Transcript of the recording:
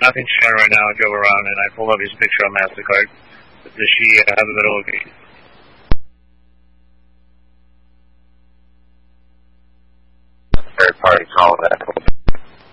Nothing's showing right now. I drove around and I pulled up his picture on MasterCard. Does she have a middle location? Third party call that.